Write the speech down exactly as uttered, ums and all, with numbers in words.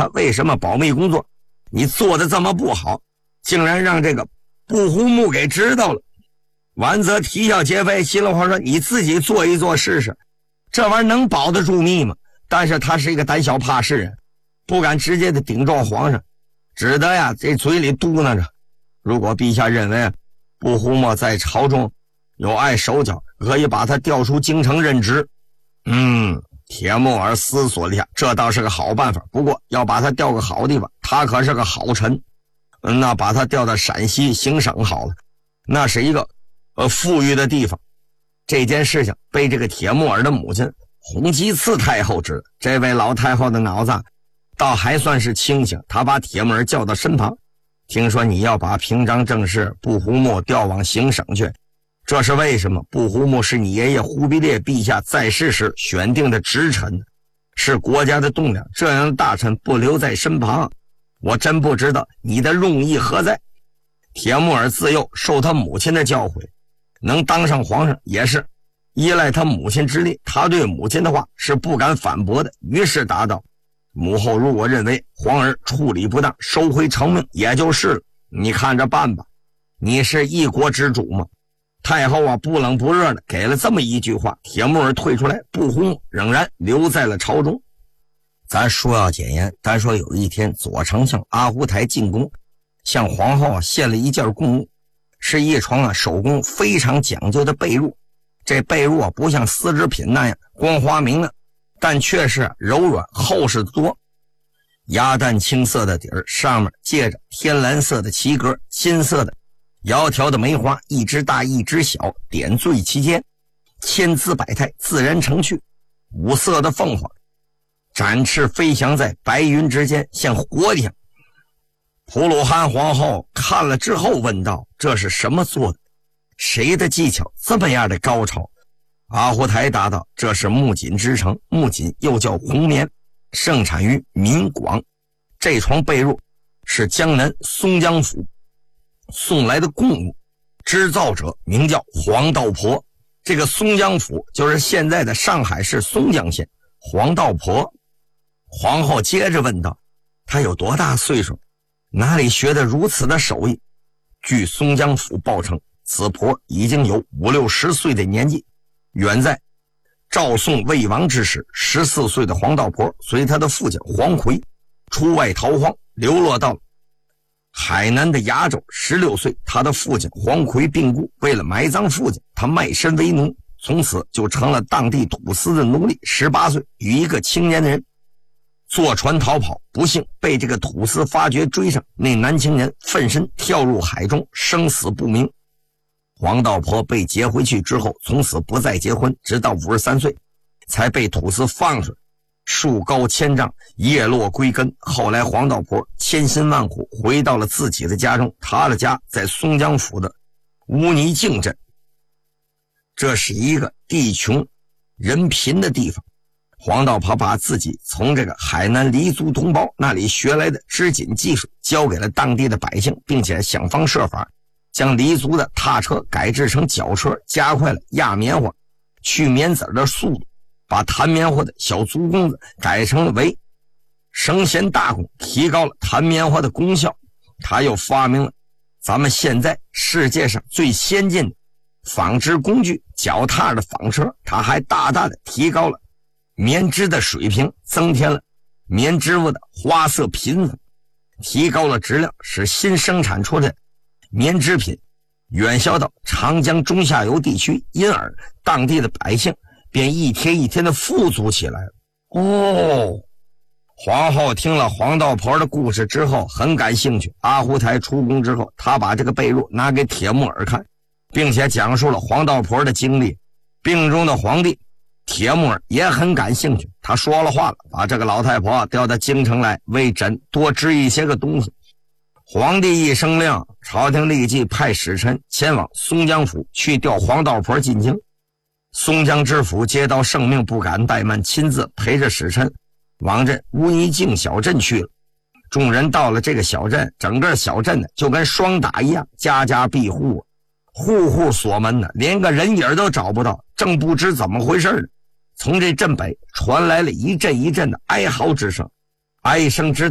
他为什么保密工作你做的这么不好，竟然让这个不胡木给知道了。完则啼笑皆非，心里话说你自己做一做试试，这玩意儿能保得住密吗？但是他是一个胆小怕事人，不敢直接的顶撞皇上，只得呀这嘴里嘟囔着，如果陛下认为不胡墨在朝中有碍手脚，可以把他调出京城任职。嗯，铁木儿思索了一下，这倒是个好办法，不过要把他调个好地方，他可是个好臣，嗯，那把他调到陕西行省好了，那是一个呃富裕的地方。这件事情被这个铁木儿的母亲洪吉次太后知道，这位老太后的脑子倒还算是清醒，她把铁木儿叫到身旁，听说你要把平章政事不胡木调往行省去，这是为什么？不胡木是你爷爷忽必烈陛下在世时选定的直臣，是国家的栋梁，这样的大臣不留在身旁，我真不知道你的用意何在。铁木儿自幼受他母亲的教诲，能当上皇上也是依赖他母亲之力，他对母亲的话是不敢反驳的，于是答道，母后如果认为皇儿处理不当，收回成命也就是了，你看着办吧。你是一国之主吗？太后啊不冷不热的给了这么一句话，铁木儿退出来，不胡仍然留在了朝中。咱说要简言，单说有一天左丞相阿胡台进宫，向皇后啊献了一件贡物，是一床啊手工非常讲究的被褥。这被褥啊不像丝织品那样光滑明亮，但却是柔软厚实的多，鸭蛋青色的底儿，上面借着天蓝色的旗格，金色的窈窕的梅花，一只大一只小，点缀其间，千姿百态，自然成趣。五色的凤凰展翅飞翔在白云之间，像活的一样。普鲁汗皇后看了之后问道，这是什么做的？谁的技巧这么样的高超？阿胡台答道，这是木锦织成，木锦又叫红棉，盛产于闽广。这床被褥是江南松江府送来的贡物，织造者名叫黄道婆。这个松江府就是现在的上海市松江县。黄道婆，皇后接着问道，她有多大岁数？哪里学得如此的手艺？据松江府报称，此婆已经有五六十岁的年纪。远在赵宋魏王之时，十四岁的黄道婆随他的父亲黄奎出外逃荒，流落到海南的崖州。十六岁，他的父亲黄奎病故，为了埋葬父亲，他卖身为奴，从此就成了当地土司的奴隶。十八岁，与一个青年人坐船逃跑，不幸被这个土司发觉追上，那男青年奋身跳入海中，生死不明。黄道婆被劫回去之后，从此不再结婚，直到五十三岁才被土司放出来，树高千丈，叶落归根。后来黄道婆千辛万苦回到了自己的家中，她的家在松江府的乌泥泾镇，这是一个地穷人贫的地方。黄道婆把自己从这个海南黎族同胞那里学来的织锦技术交给了当地的百姓，并且想方设法将黎族的踏车改制成脚车，加快了压棉花去棉籽的速度，把弹棉花的小足弓子改成为绳弦大弓，提高了弹棉花的功效。他又发明了咱们现在世界上最先进的纺织工具脚踏的纺车，他还大大的提高了棉织的水平，增添了棉织物的花色品种，提高了质量，使新生产出的棉织品远销到长江中下游地区，因而当地的百姓便一天一天的富足起来了。哦，皇后听了黄道婆的故事之后很感兴趣。阿胡台出宫之后，他把这个被褥拿给铁木儿看，并且讲述了黄道婆的经历。病中的皇帝铁木儿也很感兴趣，他说了话了，把这个老太婆调到京城来，为朕多织一些个东西。皇帝一声令，朝廷立即派使臣前往松江府去调黄道婆进京。松江知府接到圣命，不敢怠慢，亲自陪着使臣往这乌泥泾小镇去了。众人到了这个小镇，整个小镇呢就跟霜打一样，家家闭户，户户锁门呢，连个人影都找不到。正不知怎么回事呢，从这镇北传来了一阵一阵的哀嚎之声，哀声之